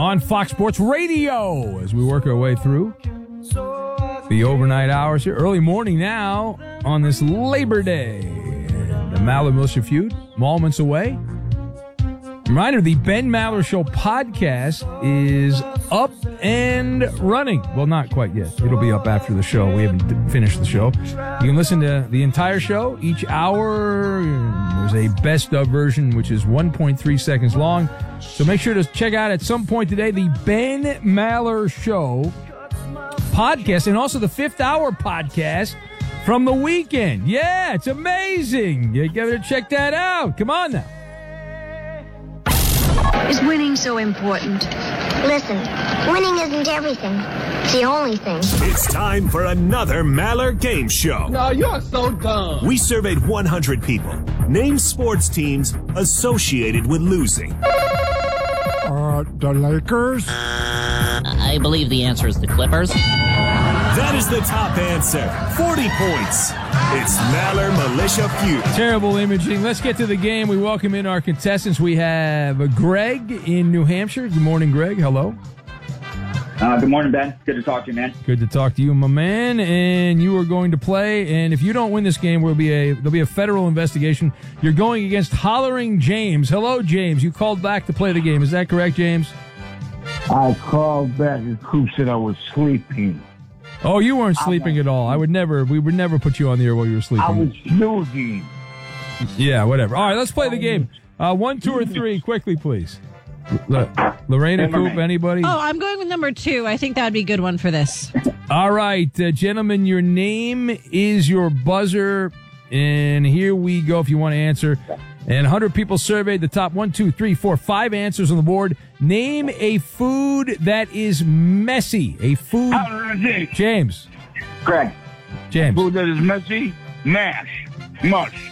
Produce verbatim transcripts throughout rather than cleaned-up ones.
on Fox Sports Radio as we work our way through the overnight hours here. Early morning now on this Labor Day. The Maller Militia feud, moments away. Reminder, the Ben Maller Show podcast is up and running. Well, not quite yet. It'll be up after the show. We haven't finished the show. You can listen to the entire show. Each hour, there's a best of version, which is one point three seconds long. So make sure to check out at some point today the Ben Maller Show podcast and also the fifth hour podcast from the weekend. Yeah, it's amazing. You gotta check that out. Come on now. Is winning so important? Listen, winning isn't everything. It's the only thing. It's time for another Maller Game Show. No, you're so dumb. We surveyed one hundred people. Name sports teams associated with losing. Uh, the Lakers? I believe the answer is the Clippers. That is the top answer. forty points. It's Maller Militia Feud. Terrible imaging. Let's get to the game. We welcome in our contestants. We have Greg in New Hampshire. Good morning, Greg. Hello. Uh, good morning, Ben. Good to talk to you, man. Good to talk to you, my man. And you are going to play. And if you don't win this game, will be a there'll be a federal investigation. You're going against Hollering James. Hello, James. You called back to play the game. Is that correct, James? I called back and Coop said I was sleeping. Oh, you weren't sleeping at all. I would never, we would never put you on the air while you were sleeping. I was snoozing. Yeah, whatever. All right, let's play the game. Uh, one, two, or three, quickly, please. L- Lorena, Coop, anybody? Oh, I'm going with number two. I think that would be a good one for this. All right, uh, gentlemen, your name is your buzzer, and here we go if you want to answer. And one hundred people surveyed, the top one, two, three, four, five answers on the board. Name a food that is messy. A food. James. Greg. James. Food that is messy? Mash. Mush.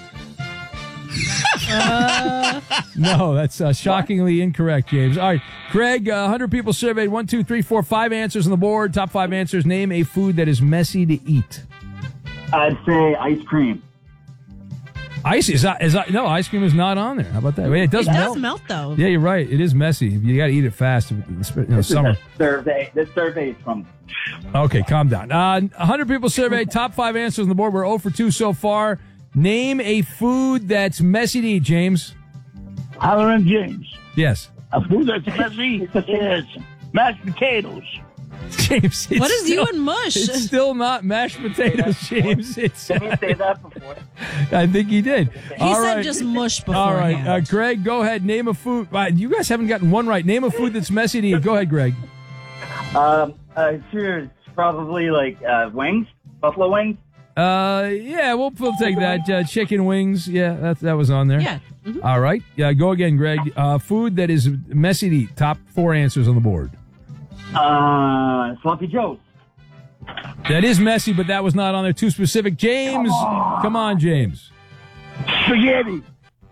Uh, No, that's uh, shockingly incorrect, James. All right, Greg, uh, one hundred people surveyed, one, two, three, four, five answers on the board. Top five answers. Name a food that is messy to eat. I'd say ice cream. Ice is, is no ice cream is not on there. How about that? Wait, it does it melt. does melt, though. Yeah, you're right. It is messy. You got to eat it fast. You know, This summer. is a survey. This survey is from... Okay, calm down. Uh, one hundred people surveyed. Top five answers on the board. We're zero for two so far. Name a food that's messy to eat, James. Hollering James. Yes. A food that's messy is mashed potatoes. James. It's What is still, you and mush? It's still not mashed potatoes, James. It's, Did he say that before? I think he did. He All said right. just mush before. All right, uh, Greg, go ahead. Name a food. Uh, you guys haven't gotten one right. Name a food that's messy to eat. Go ahead, Greg. Um, uh, sure, it's probably like uh, wings, buffalo wings. Uh, yeah, we'll, we'll take that. Uh, chicken wings. Yeah, that that was on there. Yeah. Mm-hmm. All right. Yeah, go again, Greg. Uh, food that is messy to eat. Top four answers on the board. Uh, Sloppy Joe's. That is messy, but that was not on there. Too specific. James, come on, James. Spaghetti.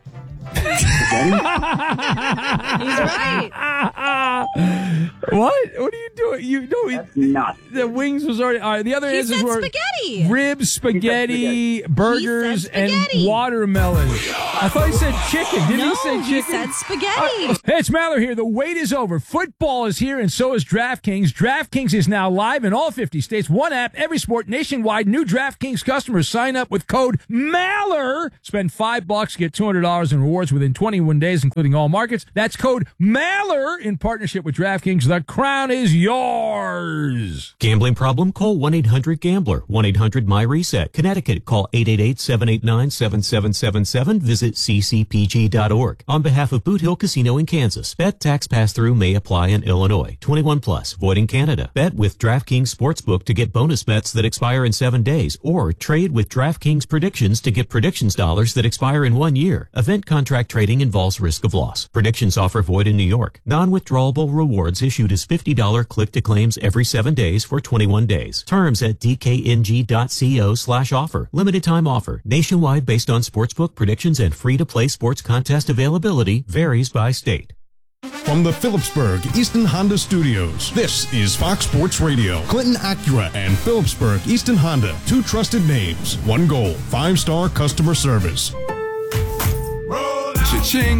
He's right. What? What are you doing? You know, That's nuts. the wings was already. All right, the other He answers said were spaghetti. ribs, spaghetti, burgers, He said and spaghetti. watermelon. I thought he said chicken. Didn't no, he say he chicken? said spaghetti. Hey, it's Maller here. The wait is over. Football is here, and so is DraftKings. DraftKings is now live in all fifty states. One app, every sport, nationwide. New DraftKings customers sign up with code MALLER. Spend five bucks, get two hundred dollars in rewards within twenty-one days, including all markets. That's code MALLER in partnership with DraftKings. The crown is yours. Gambling problem? Call one eight hundred gambler. one eight hundred my reset. Connecticut, call eight eight eight, seven eight nine, seven seven seven seven. Visit c c p g dot org. On behalf of Boot Hill Casino in Kansas, bet tax pass-through may apply in Illinois. twenty-one plus, void in Canada. Bet with DraftKings Sportsbook to get bonus bets that expire in seven days, or trade with DraftKings Predictions to get predictions dollars that expire in one year. Event contract trading involves risk of loss. Predictions offer void in New York. Non-withdrawable rewards issued as fifty dollars click-to-claims every seven days for twenty-one days. Terms at d k n g dot co slash offer. Limited time offer. Nationwide based on sportsbook predictions and free-to-play sports contest availability varies by state. From the Phillipsburg Easton Honda Studios, this is Fox Sports Radio. Clinton Acura and Phillipsburg Easton Honda, two trusted names, one goal, five-star customer service. Cha-ching.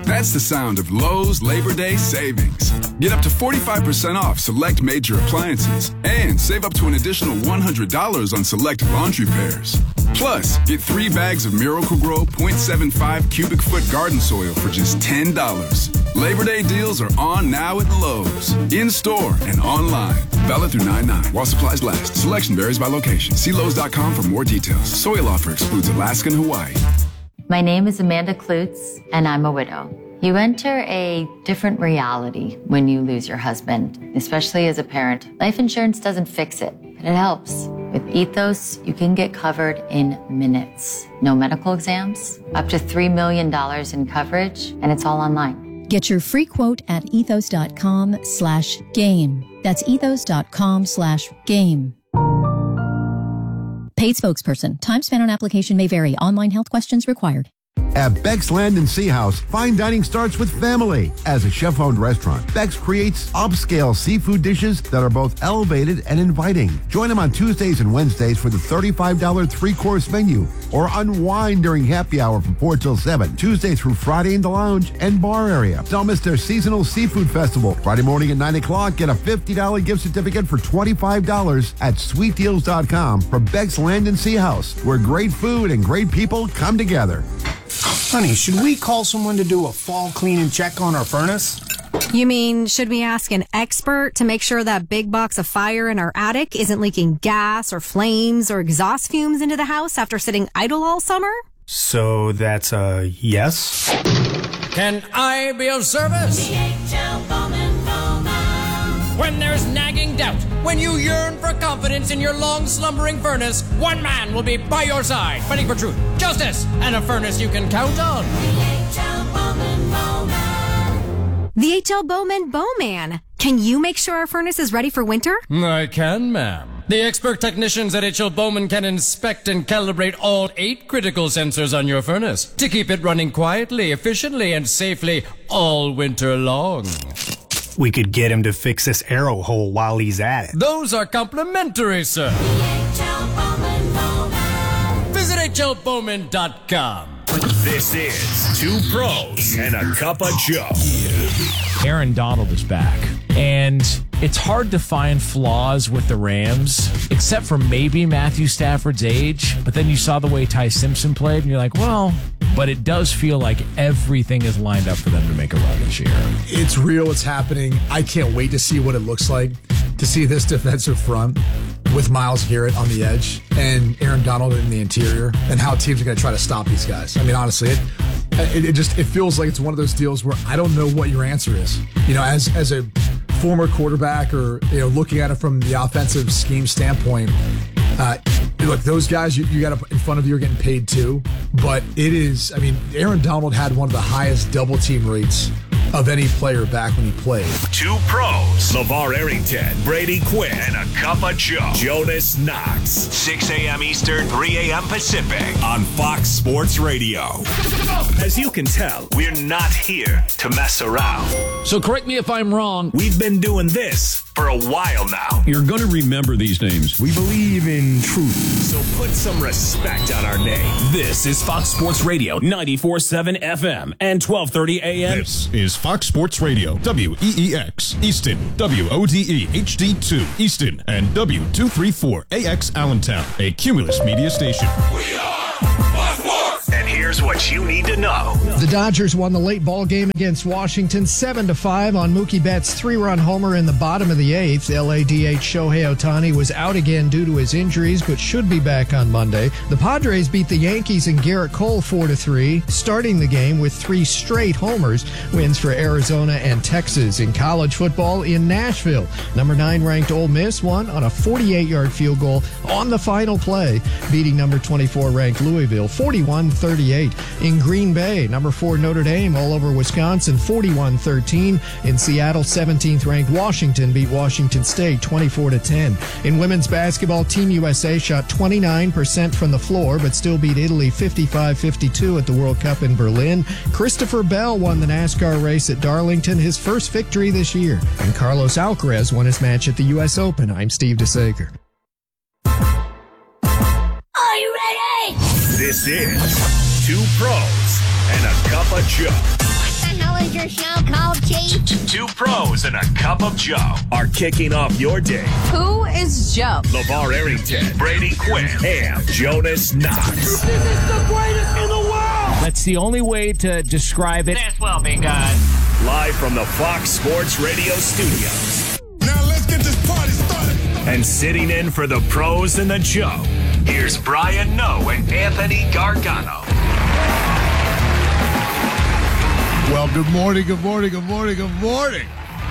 That's the sound of Lowe's Labor Day savings. Get up to forty-five percent off select major appliances and save up to an additional one hundred dollars on select laundry pairs. Plus, get three bags of Miracle-Gro point seven five cubic foot garden soil for just ten dollars. Labor Day deals are on now at Lowe's. In-store and online. Valid through nine nine while supplies last. Selection varies by location. See Lowe's dot com for more details. Soil offer excludes Alaska and Hawaii. My name is Amanda Klutz, and I'm a widow. You enter a different reality when you lose your husband, especially as a parent. Life insurance doesn't fix it, but it helps. With Ethos, you can get covered in minutes. No medical exams, up to three million dollars in coverage, and it's all online. Get your free quote at ethos.com slash game. That's ethos.com slash game. Paid spokesperson. Time spent on application may vary. Online health questions required. At Beck's Land and Sea House, fine dining starts with family. As a chef-owned restaurant, Beck's creates upscale seafood dishes that are both elevated and inviting. Join them on Tuesdays and Wednesdays for the thirty-five dollars three-course menu, or unwind during happy hour from four till seven, Tuesday through Friday in the lounge and bar area. Don't miss their seasonal seafood festival. Friday morning at nine o'clock, get a fifty dollars gift certificate for twenty-five dollars at sweet deals dot com from Beck's Land and Sea House, where great food and great people come together. Honey, should we call someone to do a fall cleaning check on our furnace? You mean, should we ask an expert to make sure that big box of fire in our attic isn't leaking gas or flames or exhaust fumes into the house after sitting idle all summer? So that's a yes? Can I be of service? When there's nagging doubt, when you yearn for confidence in your long slumbering furnace, one man will be by your side, fighting for truth, justice, and a furnace you can count on. The H L Bowman Bowman. Can you make sure our furnace is ready for winter? I can, ma'am. The expert technicians at H L Bowman can inspect and calibrate all eight critical sensors on your furnace to keep it running quietly, efficiently, and safely all winter long. We could get him to fix this arrow hole while he's at it. Those are complimentary, sir. Visit H L Bowman dot com. This is Two Pros and a Cup of Joe. Aaron Donald is back, and it's hard to find flaws with the Rams, except for maybe Matthew Stafford's age. But then you saw the way Ty Simpson played, and you're like, well, but it does feel like everything is lined up for them to make a run this year. It's real. It's happening. I can't wait to see what it looks like, to see this defensive front with Myles Garrett on the edge and Aaron Donald in the interior, and how teams are going to try to stop these guys. I mean, honestly, it, it, it just it feels like it's one of those deals where I don't know what your answer is. You know, as as a former quarterback, or you know, looking at it from the offensive scheme standpoint, uh, look, those guys you, you got in front of you are getting paid too. But it is, I mean, Aaron Donald had one of the highest double team rates of any player back when he played. Two Pros, LeVar Arrington, Brady Quinn, and a Cup of Joe, Jonas Knox. six a.m. Eastern, three a.m. Pacific on Fox Sports Radio. As you can tell, we're not here to mess around. So correct me if I'm wrong. We've been doing this for a while now. You're going to remember these names. We believe in truth. So put some respect on our name. This is Fox Sports Radio, ninety-four point seven F M and twelve thirty A M. This is Fox Sports Radio, W E E X, Easton, W O D E H D two, Easton, and W two thirty-four A X Allentown, a Cumulus media station. We are Fox Sports. And here's what you need to know. The Dodgers won the late ball game against Washington seven to five on Mookie Betts' three-run homer in the bottom of the eighth. L A D H Shohei Ohtani was out again due to his injuries, but should be back on Monday. The Padres beat the Yankees and Garrett Cole four to three, starting the game with three straight homers, wins for Arizona and Texas. In college football in Nashville, number nine ranked Ole Miss won on a forty-eight-yard field goal on the final play, beating number twenty-four ranked Louisville forty-one thirty-eight. In Green Bay, number four Notre Dame all over Wisconsin forty-one thirteen. In Seattle, seventeenth ranked Washington beat Washington State twenty-four to ten. In women's basketball, Team U S A shot twenty-nine percent from the floor, but still beat Italy fifty-five fifty-two at the World Cup in Berlin. Christopher Bell won the NASCAR race at Darlington, his first victory this year. And Carlos Alcaraz won his match at the U S Open. I'm Steve DeSager. Are you ready? This is Two Pros and a Cup of Joe. What the is your show called, Chief? Two pros and a cup of Joe are kicking off your day. Who is Joe? LeVar Arrington, Brady Quinn, and Jonas Knox. This is the greatest in the world. That's the only way to describe it. This will be good. Live from the Fox Sports Radio studios. Now let's get this party started. And sitting in for the pros and the Joe, here's Brian Noe and Anthony Gargano. Well, good morning, good morning, good morning, good morning.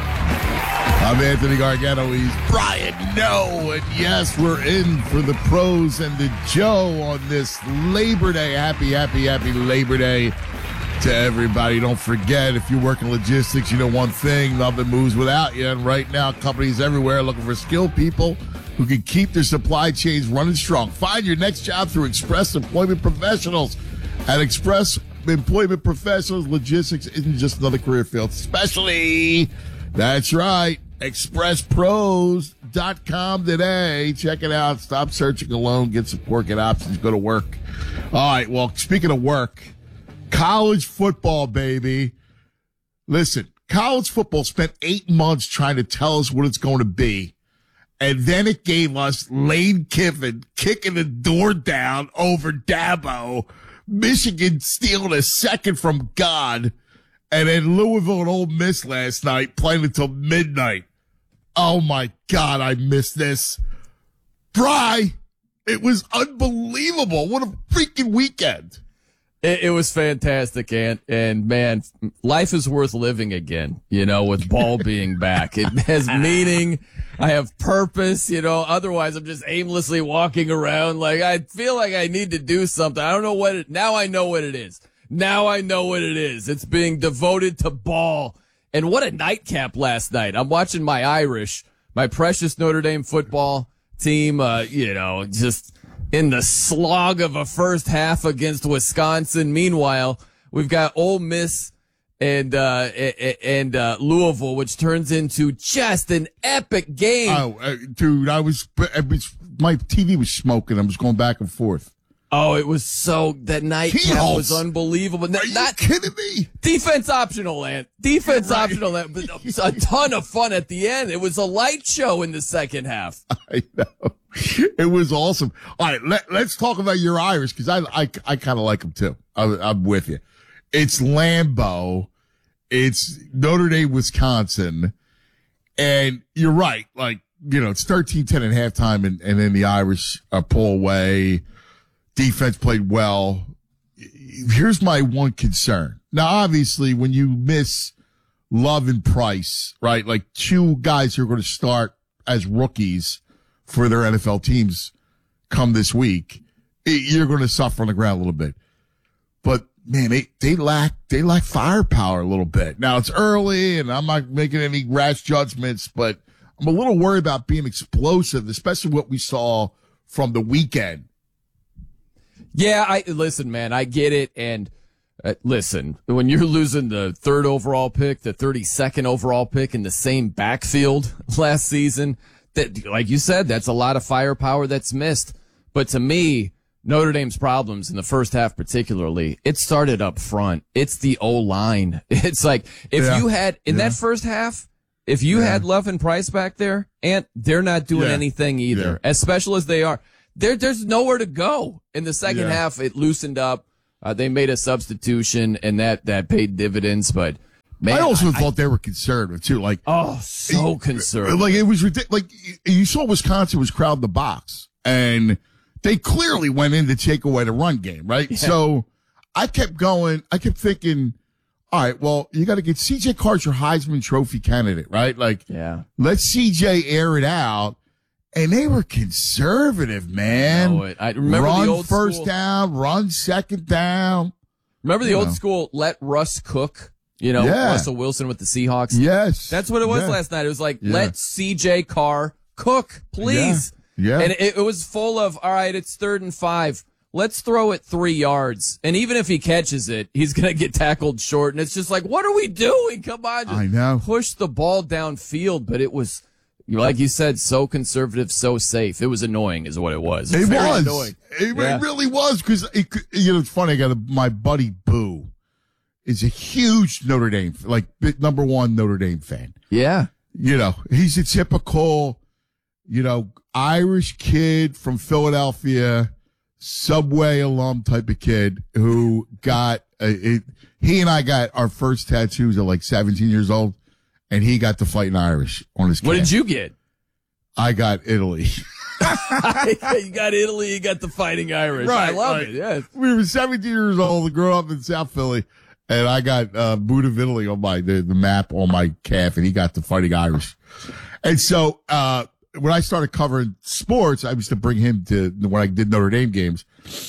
I'm Anthony Gargano. He's Brian Noe. And yes, we're in for the pros and the Joe on this Labor Day. Happy, happy, happy Labor Day to everybody. Don't forget, if you work in logistics, you know one thing, nothing moves without you. And right now, companies everywhere are looking for skilled people who can keep their supply chains running strong. Find your next job through Express Employment Professionals. At Express Employment Professionals, logistics isn't just another career field, especially, that's right, express pros dot com today. Check it out. Stop searching alone. Get support. Get options. Go to work. All right, well, speaking of work, college football, baby. Listen, college football spent eight months trying to tell us what it's going to be. And then it gave us Lane Kiffin kicking the door down over Dabo, Michigan stealing a second from God, and then Louisville and Ole Miss last night playing until midnight. Oh, my God, I missed this. Bry, it was unbelievable. What a freaking weekend. It, it was fantastic, and, and, man, life is worth living again, you know, with ball being back. It has meaning. I have purpose, you know, otherwise I'm just aimlessly walking around. Like, I feel like I need to do something. I don't know what it, now I know what it is. Now I know what it is. It's being devoted to ball. And what a nightcap last night. I'm watching my Irish, my precious Notre Dame football team, uh, you know, just in the slog of a first half against Wisconsin. Meanwhile, we've got Ole Miss and uh and uh Louisville, which turns into just an epic game. Oh, uh, dude, I was, I was my T V was smoking. I was going back and forth. Oh, it was so, that nightcap was unbelievable. Are you kidding me? Defense optional, Ant. Defense right. optional, Ant. But a ton of fun at the end. It was a light show in the second half. I know. It was awesome. All right, let, let's talk about your Irish, because I, I, I kind of like them too. I, I'm with you. It's Lambeau. It's Notre Dame, Wisconsin. And you're right. Like, you know, it's thirteen ten at halftime, and, and then the Irish uh, pull away. Defense played well. Here's my one concern. Now, obviously, when you miss Love and Price, right, like two guys who are going to start as rookies for their N F L teams come this week, you're going to suffer on the ground a little bit. But, man, they, they lack, they lack firepower a little bit. Now, it's early, and I'm not making any rash judgments, but I'm a little worried about being explosive, especially what we saw from the weekend. Yeah, I listen, man, I get it. And uh, listen, when you're losing the third overall pick, the thirty-second overall pick in the same backfield last season, that, like you said, that's a lot of firepower that's missed. But to me, Notre Dame's problems in the first half particularly, it started up front. It's the O-line. It's like, if yeah. you had, in yeah. that first half, if you yeah. had Love and Price back there, and they're not doing yeah. anything either, yeah. as special as they are. There, there's nowhere to go. In the second yeah. half, it loosened up. Uh, they made a substitution, and that, that paid dividends. But man, I also I, thought I, they were conservative too. Like, oh, so it, conservative. Like, it was ridiculous. Like, you saw Wisconsin was crowding the box, and they clearly went in to take away the run game, right? Yeah. So I kept going. I kept thinking, all right, well, you got to get C J Carter's your Heisman Trophy candidate, right? Like, yeah, let C J air it out. And they were conservative, man. I, I remember run the old first school, down, run second down. Remember the you old know. school, let Russ cook, you know, yeah. Russell Wilson with the Seahawks. Yes. That's what it was yeah. last night. It was like, yeah. let C J Carr cook, please. Yeah. yeah. And it, it was full of, all right, it's third and five. Let's throw it three yards. And even if he catches it, he's going to get tackled short. And it's just like, what are we doing? Come on. Just I know. Push the ball downfield. But it was, like you said, so conservative, so safe. It was annoying is what it was. It, it was. Annoying. It, yeah. it really was, because, it, you know, it's funny. I got a, my buddy Boo is a huge Notre Dame, like big number one Notre Dame fan. Yeah. You know, he's a typical, you know, Irish kid from Philadelphia, Subway alum type of kid who got, uh, it, he and I got our first tattoos at like seventeen years old, and he got to fight in Irish on his What calf. did you get? I got Italy. You got Italy, you got the Fighting Irish. I love right. it, yeah. We were seventeen years old, grew up in South Philly, and I got uh, Boot of Italy on my the, the map on my calf, and he got the Fighting Irish. And so uh when I started covering sports, I used to bring him to, when I did Notre Dame games,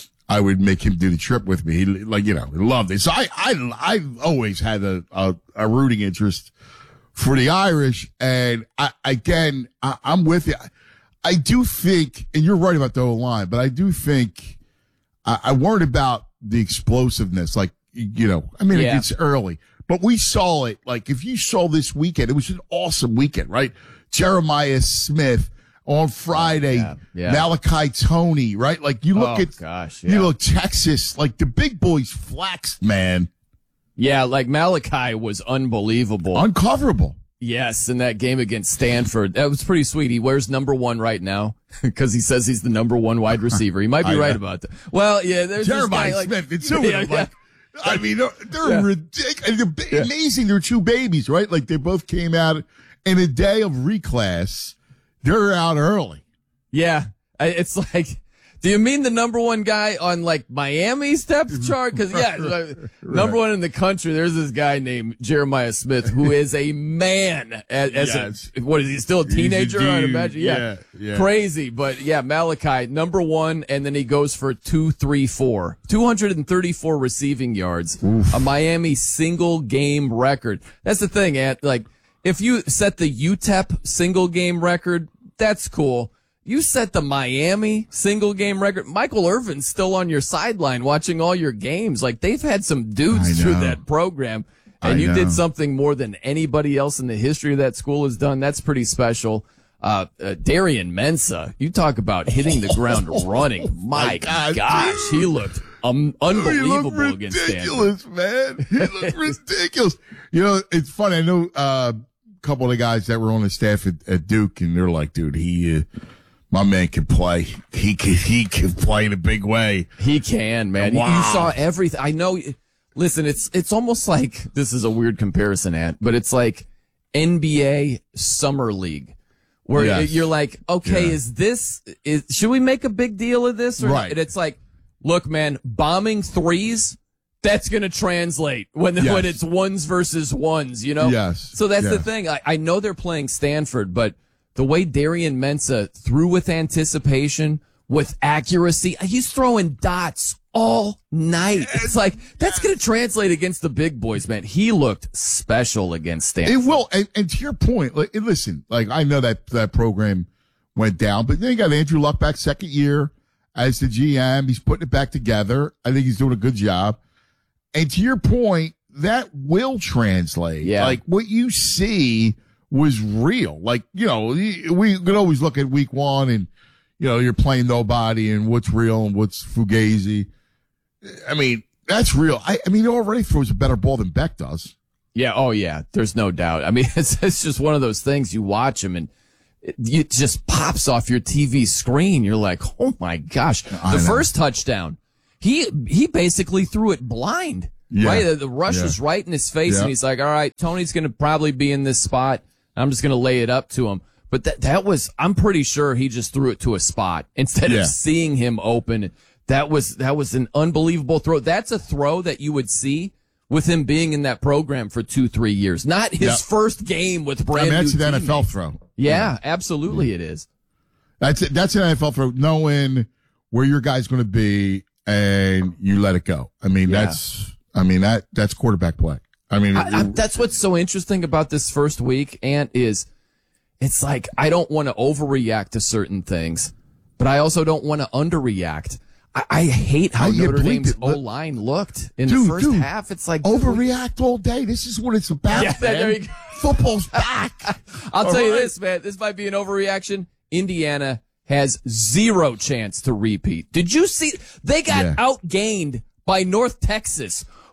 I would make him do the trip with me. He, like, you know, he loved it. So I, I, I always had a, a, a rooting interest for the Irish. And I, again, I, I'm with you. I do think, and you're right about the O-line, but I do think I, I worried about the explosiveness. Like, you know, I mean, Yeah. it's early, but we saw it. Like, if you saw this weekend, it was an awesome weekend, right? Jeremiah Smith on Friday, Yeah, yeah. Malachi Tony, right? Like, you look Oh, at, gosh, you yeah. look Texas, like the big boys flexed, man. Yeah, like Malachi was unbelievable. Uncoverable. Yes, in that game against Stanford. That was pretty sweet. He wears number one right now because he says he's the number one wide receiver. He might be I right know. about that. Well, yeah, there's this Jeremiah guy, like, Smith, it's so yeah, like, yeah. I mean, they're, they're Yeah. ridiculous. They're ba- Yeah. amazing. They're two babies, right? Like, they both came out in a day of reclass. They're out early. Yeah, I- it's like, do you mean the number one guy on like Miami's depth chart? Because yeah, like, number one in the country. There's this guy named Jeremiah Smith who is a man. As, as Yes. a, what is he still a He's a teenager? I'd dude. imagine. Yeah. Yeah, yeah. Crazy, but yeah, Malachi number one, and then he goes for two, three, four, two hundred and thirty-four receiving yards, a Miami single game record. That's the thing, Ant. Like, if you set the U T E P single game record, that's cool. You set the Miami single game record. Michael Irvin's still on your sideline watching all your games. Like, they've had some dudes I through know. that program, and I you know. did something more than anybody else in the history of that school has done. That's pretty special. Uh, uh Darian Mensah, you talk about hitting the ground running. My God, gosh, dude. he looked um, unbelievable He looked against Stanford. ridiculous, man. He looked ridiculous. You know, it's funny. I know uh, a couple of the guys that were on the staff at, at Duke, and they're like, dude, he, uh, my man can play. He can, he can play in a big way. He can, man. You- Wow. You saw everything. I know. Listen, it's it's almost like, this is a weird comparison, Ant, but it's like N B A Summer League, where Yes. you're like, okay, Yeah. is this, is should we make a big deal of this? Or Right. And it's like, look, man, bombing threes, that's going to translate when Yes. when it's ones versus ones, you know? Yes. So that's the Yeah. thing. I, I know they're playing Stanford, but the way Darian Mensah threw with anticipation, with accuracy, he's throwing dots all night. It's like, that's going to translate against the big boys, man. He looked special against Stanford. It will. And, and to your point, like, and listen, like, I know that that program went down, but then you got Andrew Luck back second year as the G M. He's putting it back together. I think he's doing a good job. And to your point, that will translate. Yeah. Like, what you see was real. Like, you know, we could always look at week one and, you know, you're playing nobody and what's real and what's fugazi. I mean, that's real. I, I mean, he already throws a better ball than Beck does. Yeah. Oh, yeah. There's no doubt. I mean, it's, it's just one of those things. You watch him and it, it just pops off your T V screen. You're like, oh my gosh. I The know. first touchdown, he he basically threw it blind. Yeah. Right? The, the rush Yeah. was right in his face, Yeah. and he's like, all right, Tony's going to probably be in this spot. I'm just going to lay it up to him. But that that was, I'm pretty sure he just threw it to a spot instead Yeah. of seeing him open. That was that was an unbelievable throw. That's a throw that you would see with him being in that program for two, three years. Not his Yep. first game with I brand mean, that's new an N F L teammates. throw. Yeah, absolutely it is. That's it. That's an N F L throw, knowing where your guy's going to be and you let it go. I mean, Yeah. that's, I mean, that, that's quarterback play. I mean, I, I, that's what's so interesting about this first week, Ant, is it's like I don't want to overreact to certain things, but I also don't want to underreact. I, I hate how Oh, you Notre bleeped Dame's it, but- O-line looked in Dude, the first dude, half. It's like, overreact all day. This is what it's about. Yeah, man. there you go. Football's back. I'll All tell you right. this, man. This might be an overreaction. Indiana has zero chance to repeat. Did you see? They got Yeah. outgained by North Texas,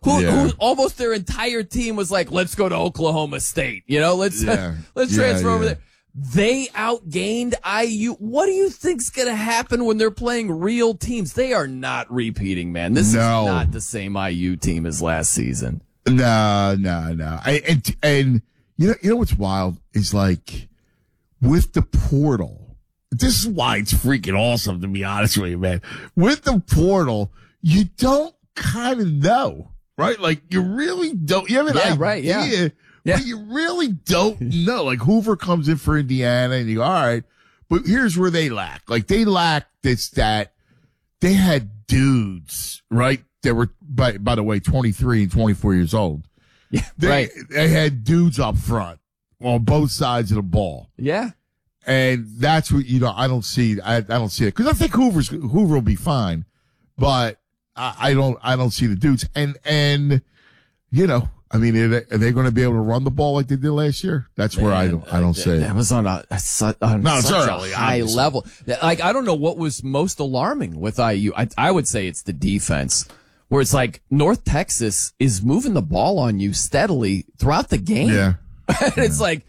who, Yeah. who almost their entire team was like, let's go to Oklahoma State. You know, let's, Yeah. let's Yeah, transfer over yeah. there. They outgained I U. What do you think's going to happen when they're playing real teams? They are not repeating, man. This No. is not the same I U team as last season. No, no, no. I, and, and you know, you know what's wild is like with the portal. This is why it's freaking awesome, to be honest with you, man. With the portal, you don't kind of know, right? Like you really don't. You have an Yeah, idea, right, yeah. Yeah. but you really don't know. Like Hoover comes in for Indiana, and you go, all right. But here's where they lack. Like they lack this that they had dudes, right? That were, by by the way, twenty-three and twenty-four years old. Yeah, They, right. they had dudes up front on both sides of the ball. Yeah. And that's what, you know, I don't see, I, I don't see it. Cause I think Hoover's, Hoover will be fine, but I, I don't, I don't see the dudes. And, and, you know, I mean, are they, are they going to be able to run the ball like they did last year? That's where I don't, I don't see That it. was on a, a su- on No, it's such early, a high obviously. level. Like, I don't know what was most alarming with I U. I, I would say it's the defense, where it's like North Texas is moving the ball on you steadily throughout the game. Yeah. And it's like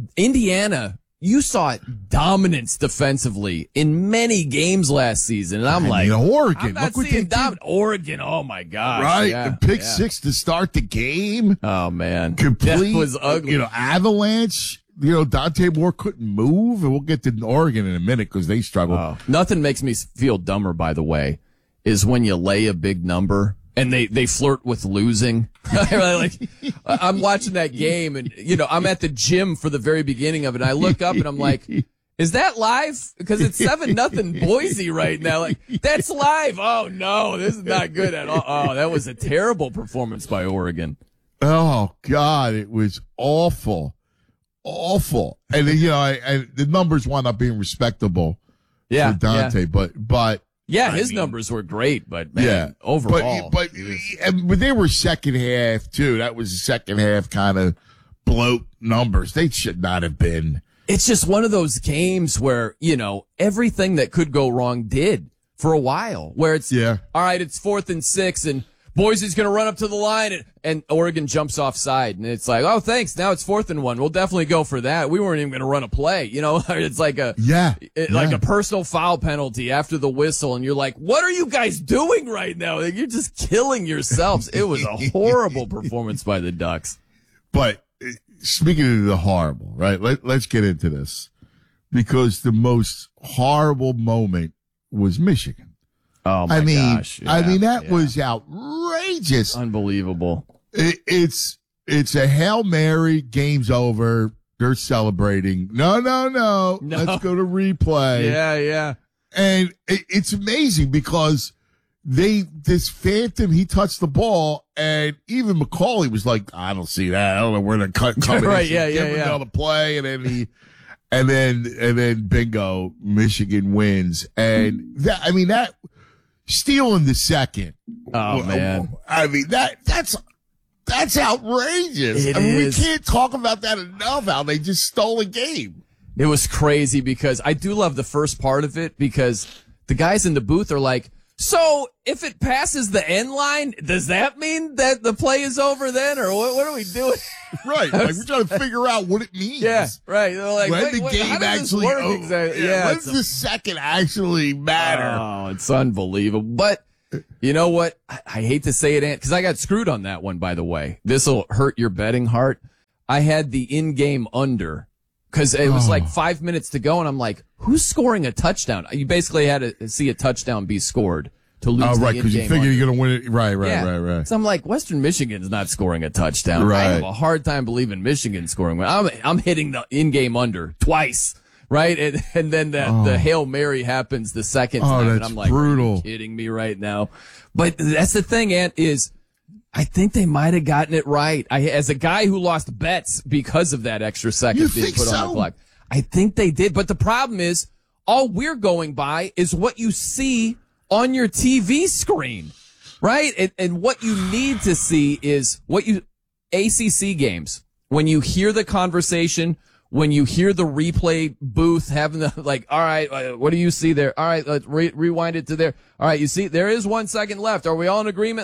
Indiana, you saw dominance defensively in many games last season. And I'm I like, mean, Oregon. I'm not Look what seeing they did. dominance. Oregon, oh my gosh. Right. Yeah, the pick yeah. six to start the game. Oh man. Complete. That was ugly. You know, avalanche. You know, Dante Moore couldn't move. And we'll get to Oregon in a minute because they struggled. Oh, nothing makes me feel dumber, by the way, is when you lay a big number and they, they flirt with losing. Like, I'm watching that game and, you know, I'm at the gym for the very beginning of it. And I look up and I'm like, is that live? Because it's seven nothing Boise right now. Like, that's live. Oh no, this is not good at all. Oh, that was a terrible performance by Oregon. Oh God, it was awful, awful. And then, you know, I, I, the numbers wound up being respectable Yeah, for Dante, yeah. but but Yeah, I his mean, numbed were great, but man, yeah, overall. But, but and- but they were second half too. That was the second half kind of bloat numbers. They should not have been. It's just one of those games where, you know, everything that could go wrong did for a while, where it's, Yeah. all right, it's fourth and six and Boise's going to run up to the line and, and Oregon jumps offside. And it's like, oh, thanks. Now it's fourth and one. We'll definitely go for that. We weren't even going to run a play. You know, it's like a, Yeah, it- like yeah. a personal foul penalty after the whistle. And you're like, what are you guys doing right now? Like, you're just killing yourselves. It was a horrible performance by the Ducks. But uh, speaking of the horrible, right? Let, let's get into this because the most horrible moment was Michigan. Oh my I mean, gosh. I Yeah, mean, that yeah. was outrageous. Unbelievable. It, it's, it's a Hail Mary, game's over. They're celebrating. No, no, no. No. Let's go to replay. Yeah, yeah. And it, it's amazing because they, this Phantom, he touched the ball and even McCauley was like, I don't see that. I don't know where they're cut, coming Right, in. yeah, yeah, Give him yeah. another play. And then he, and then, and then bingo, Michigan wins. And that, I mean, that, stealing the second. Oh, man. I mean, that, that's, that's outrageous. It I mean, is. we can't talk about that enough, how they just stole a game. It was crazy because I do love the first part of it because the guys in the booth are like, so if it passes the end line, does that mean that the play is over then? Or what, what are we doing? Right. Like, we're trying to figure out what it means. Yeah, right. They're like, when wait, the wait, game how does this actually work oh, exactly? Yeah, Yeah, when's it's a- the second actually matter? Oh, it's unbelievable. But you know what? I, I hate to say it, Ant, because I got screwed on that one, by the way. This will hurt your betting heart. I had the in-game under because it was Oh. like five minutes to go, and I'm like, who's scoring a touchdown? You basically had to see a touchdown be scored to lose Oh, the right, because you in-game figure under. you're going to win it. Right, right, Yeah. right, right. So I'm like, Western Michigan's not scoring a touchdown. I Right. have a hard time believing Michigan scoring one. I'm, I'm hitting the in-game under twice, right? And, and then the, Oh. the Hail Mary happens the second Oh, time. And that's I'm like, brutal. are you kidding me right now? But that's the thing, Ant, is I think they might have gotten it right. I, as a guy who lost bets because of that extra second You being think put on so? the clock, I think they did. But the problem is, all we're going by is what you see on your T V screen, right? And, and what you need to see is what you, A C C games, when you hear the conversation, when you hear the replay booth having the, like, all right, uh, what do you see there? All right, let's re- rewind it to there. All right, you see, there is one second left. Are we all in agreement? Like,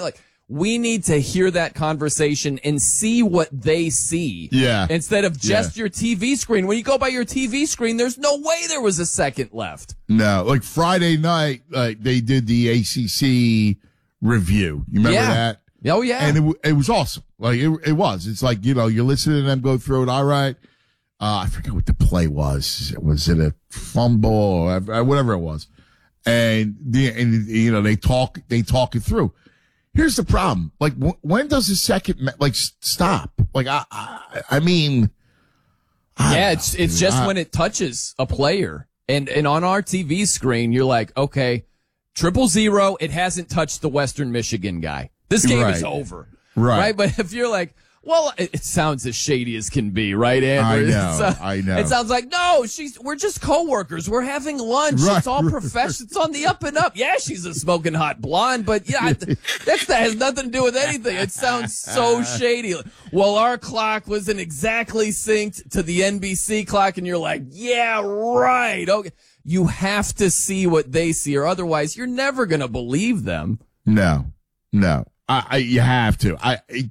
we need to hear that conversation and see what they see. Yeah. Instead of just Yeah. your T V screen. When you go by your T V screen, there's no way there was a second left. No, like Friday night, like they did the A C C review. You remember Yeah. that? Oh, yeah. And it, w- it was awesome. Like, it, it was. It's like, you know, you're listening to them go through it. All right. Uh, I forget what the play was. Was it a fumble or whatever it was? And the, and, you know, they talk, they talk it through. Here's the problem. Like, w- when does the second, ma- like, s- stop? Like, I, I, I mean, I Yeah, don't it's know, it's dude. just I- when it touches a player. And and on our T V screen, you're like, okay, triple zero, it hasn't touched the Western Michigan guy. This game is Right. over. Right. Right? But if you're like, well, it, it sounds as shady as can be, right, Andrew? I know, It's, uh, I know. It sounds like, no, she's we're just coworkers. We're having lunch. Right, It's all right, professional. It's on the up and up. Yeah, she's a smoking hot blonde, but yeah, that's, that has nothing to do with anything. It sounds so shady. Well, our clock wasn't exactly synced to the N B C clock, and you're like, yeah, right. Okay. You have to see what they see, or otherwise you're never going to believe them. No, no. I, I you have to. I, I,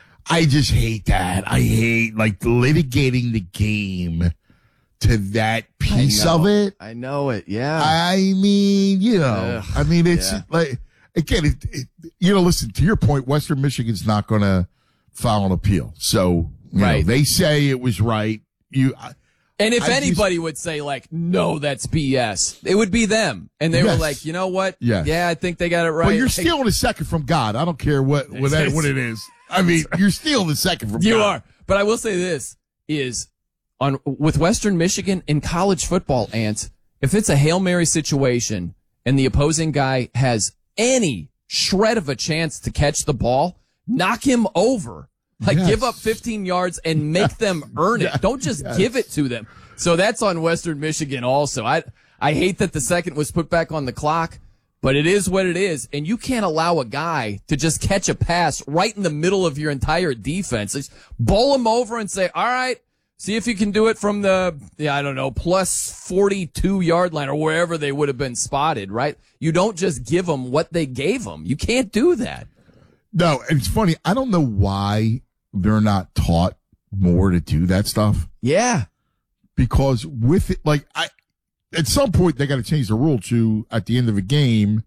I just hate that. I hate like litigating the game to that piece I know. of it. I know it. Yeah. I mean, you know, Ugh, I mean, it's yeah. like again, it, it, you know, listen to your point. Western Michigan's not going to file an appeal, so you Right. know, they say it was right. You. I, And if I just- anybody would say like, no, that's B S, it would be them. And they Yes. were like, you know what? Yes. Yeah, I think they got it right. Well, you're Like, stealing a second from God. I don't care what what, that, what it is. I mean, you're stealing a second from You God. are. But I will say this is on with Western Michigan in college football, Ant, if it's a Hail Mary situation and the opposing guy has any shred of a chance to catch the ball, knock him over. Like Yes. give up fifteen yards and make them earn it. Yes. Don't just Yes. give it to them. So that's on Western Michigan also. I I hate that the second was put back on the clock, but it is what it is. And you can't allow a guy to just catch a pass right in the middle of your entire defense. Just bowl him over and say, all right, see if you can do it from the, yeah, I don't know, plus forty-two yard line or wherever they would have been spotted, right? You don't just give them what they gave them. You can't do that. No, and it's funny. I don't know why they're not taught more to do that stuff. Yeah. Because with it, like, I, at some point they got to change the rule to at the end of a game,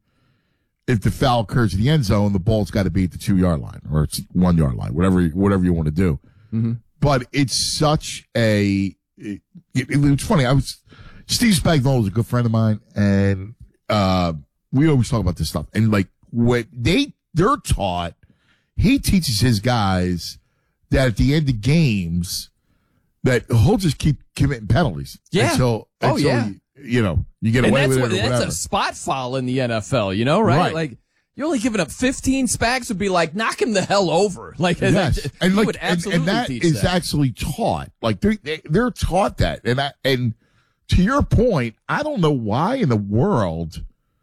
if the foul occurs in the end zone, the ball's got to be at the two yard line or it's one yard line, whatever, whatever you want to do. Mm-hmm. But it's such a, it, it, it's funny. I was, Steve Spagnuolo is a good friend of mine, and, uh, we always talk about this stuff. And like, when they, they're taught, he teaches his guys that at the end of games, that he'll just keep committing penalties. Yeah. Until, Oh, until yeah. you, you know, you get And away that's with it what, or that's whatever. a spot foul in the N F L, you know, right? Right. Like, you're only giving up fifteen. Spags would be like, knock him the hell over. Like, Yes. he And like, would and, absolutely and that teach is that. actually taught. Like they're, they, they're taught that. And I, and to your point, I don't know why in the world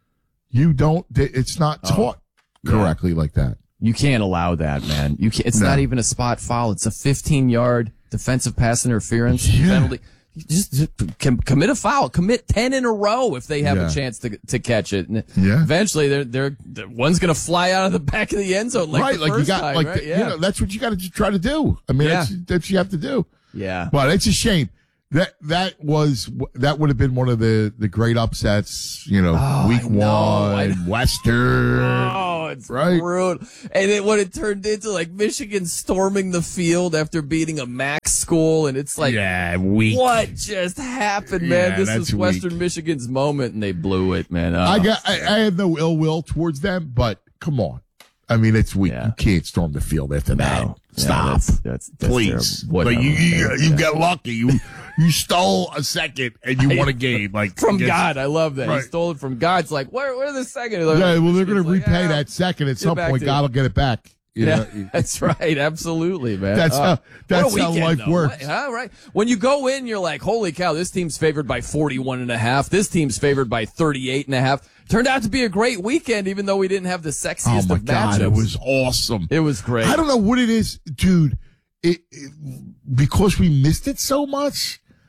you don't, it's not taught yeah. correctly like that. You can't allow that, man. You can't, it's No. not even a spot foul. It's a fifteen yard defensive pass interference Yeah. penalty. You Just, just com- commit a foul. Commit ten in a row if they have Yeah. a chance to to catch it. And Yeah. eventually, they're they're, they're one's gonna fly out of the back of the end zone like right. the Like first you got, time, like, right? the- yeah. you know, that's what you got to try to do. I mean, Yeah. that's, that's what you have to do. yeah. But it's a shame. That that was that would have been one of the, the great upsets, you know, Oh, week I know. I one, Western. Oh, it's Right. brutal. And it what it turned into, like Michigan storming the field after beating a MAC school, and it's like, Yeah, weak. what just happened, man? Yeah, this that's was Western weak. Michigan's moment, and they blew it, man. I Oh. got I, I have no ill will towards them, but come on. I mean, it's weak. Yeah. You can't storm the field after that. No. Yeah, Stop. that's- that's- that's Please. terrible. Whatever. Like you, you, Yeah. you got lucky. You you stole a second and you won a game. Like From against- God, I love that. He Right. stole it from God. It's like, where, where the second? Like, Yeah, well, they're going to Michigan's repay like, ah, that second at get some back point. to God it. will get it back. You Yeah, know? that's right. Absolutely, man. That's Uh, how- that's what a how weekend, life though. works. What- All right. When you go in, you're like, holy cow, this team's favored by forty-one and a half. This team's favored by thirty-eight and a half. Turned out to be a great weekend, even though we didn't have the sexiest Oh my of God, matchups. it was awesome. It was great. I don't know what it is, dude. It, it because we missed it so much.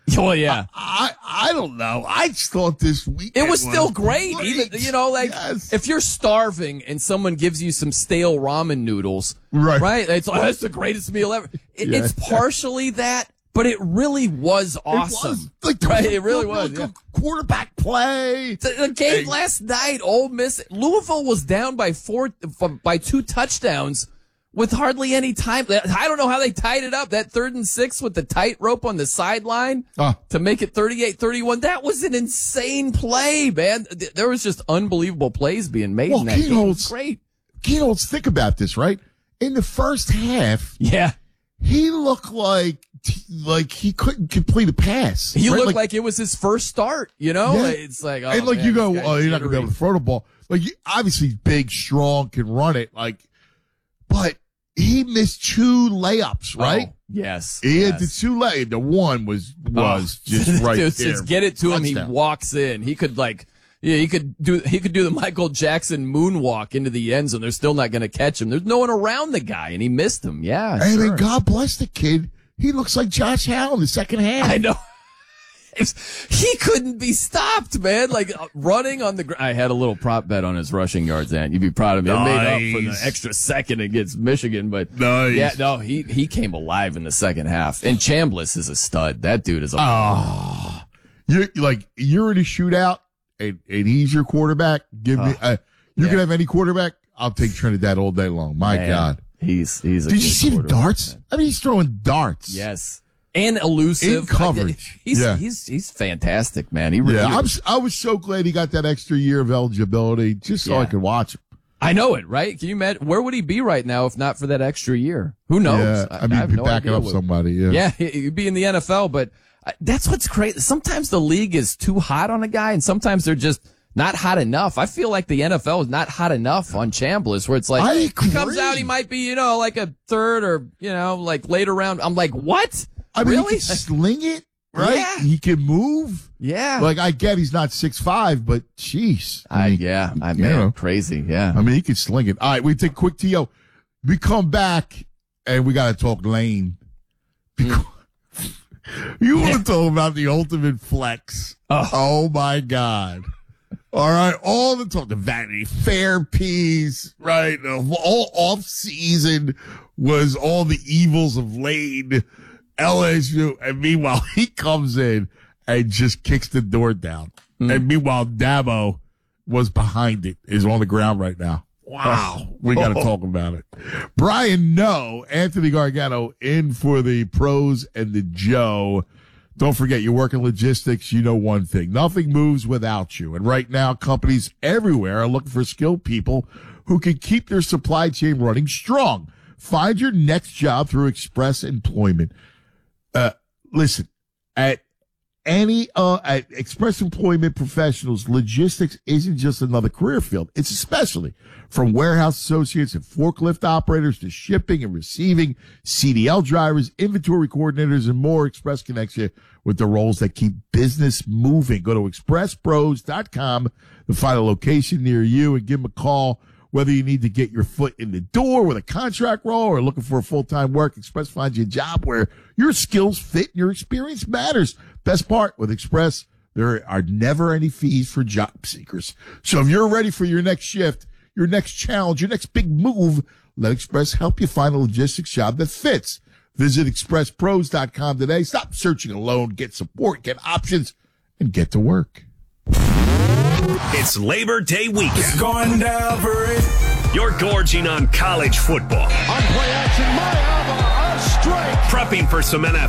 Well, yeah. I, I I don't know. I just thought this weekend it was still great. great. Even you know, like yes. if you're starving and someone gives you some stale ramen noodles, right? Right? It's like, that's the greatest meal ever. It, Yeah. It's partially that, but it really was awesome. It was. Like, the- right? It really the- was. the yeah. Quarterback play. The, the game Hey. last night, Ole Miss, Louisville was down by four from, by two touchdowns with hardly any time. I don't know how they tied it up. That third and six with the tightrope on the sideline Uh. to make it thirty-eight thirty-one. That was an insane play, man. There was just unbelievable plays being made Well, in that game. It was Keynotes- great. Keynotes, think about this, right? In the first half, Yeah. he looked like like he couldn't complete a pass. He right? looked like, it was his first start, you know? Yeah. It's like, oh, and like man, you go, this guy's oh, you're not gonna be jittery. able to throw the ball. Like you, obviously, he's big, strong, can run it. Like, but he missed two layups, right? Oh, yes. He yes. had the two lay. The one was was Oh. just right Just, there. just get it to him. He Touchdown. walks in. He could like, yeah, he could do. He could do the Michael Jackson moonwalk into the end zone. They're still not going to catch him. There's no one around the guy, and he missed him. Yeah, And sure. then God bless the kid. He looks like Josh Allen in the second half. I know. It's- he couldn't be stopped, man. Like uh, running on the. Gr- I had a little prop bet on his rushing yards, and you'd be proud of me. I made up for the Nice. extra second against Michigan, but Nice. yeah, no, he he came alive in the second half. And Chambliss is a stud. That dude is a. Oh, you're like you're in a shootout, and, and he's your quarterback. Give me, uh, you yeah. can have any quarterback. I'll take Trinidad all day long. My Man, God, he's he's. A did you good see the quarterback, darts? man. I mean, he's throwing darts. Yes. And elusive. In coverage. He's, Yeah. he's, he's fantastic, man. He really, Yeah, I'm, s- I was so glad he got that extra year of eligibility just so I Yeah. could watch him. I know it, right? Can you imagine? Where would he be right now if not for that extra year? Who knows? Yeah, I mean, have be no backing idea up what- somebody. Yeah. Yeah, he- he'd be in the N F L, but uh, that's what's crazy. Sometimes the league is too hot on a guy, and sometimes they're just not hot enough. I feel like the N F L is not hot enough on Chambliss, where it's like, I he agree. comes out, he might be, you know, like a third or, you know, like later round. I'm like, what? I mean, really? he can sling it, right? Yeah. He can move. Yeah. Like, I get he's not six five, but jeez. I, mean, yeah, I you man, know. crazy. Yeah. I mean, he can sling it. All right, we take a quick T O. We come back, and we got to talk Lane. Because you want to talk about the ultimate flex. Oh. Oh, my God. All right, all the talk, the Vanity Fair piece, right? The all off season was all the evils of Lane, L S U, and meanwhile he comes in and just kicks the door down. Mm. And meanwhile Dabo was behind it, is on the ground right now. Wow, we got to talk about it. Brian, no, Anthony Gargano in for the pros and the Joe. Don't forget, you work in logistics, you know one thing. Nothing moves without you. And right now, companies everywhere are looking for skilled people who can keep their supply chain running strong. Find your next job through Express Employment. Uh, listen, at any, uh, at Express Employment Professionals, logistics isn't just another career field. It's a specialty. From warehouse associates and forklift operators to shipping and receiving, C D L drivers, inventory coordinators, and more. Express connects you with the roles that keep business moving. Go to express pros dot com to find a location near you and give them a call. Whether you need to get your foot in the door with a contract role or looking for a full-time work, Express finds you a job where your skills fit and your experience matters. Best part, with Express, there are never any fees for job seekers. So if you're ready for your next shift, your next challenge, your next big move, let Express help you find a logistics job that fits. Visit express pros dot com today. Stop searching alone. Get support, get options, and get to work. It's Labor Day weekend. It's going down for it. You're gorging on college football. On play action, Mayava, a strike. Prepping for some N F